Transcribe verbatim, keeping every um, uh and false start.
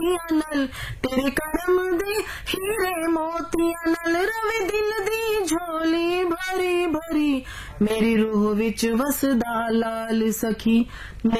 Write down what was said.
मोतिया नल तेरे करम दे हीरे मोतिया नल रवे दिल दी झोली भरी भरी मेरी रूह विच वसदा लाल सखी।